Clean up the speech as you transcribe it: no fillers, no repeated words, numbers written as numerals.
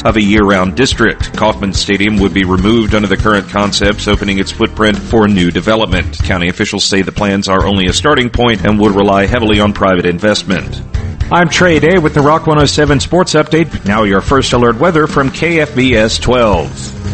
of a year-round district. Kauffman Stadium would be removed under the current concepts, opening its footprint for new development. County officials say the plans are only a starting point and would rely heavily on private investment. I'm Trey Day with the Rock 107 Sports Update. Now your first alert weather from KFBS 12.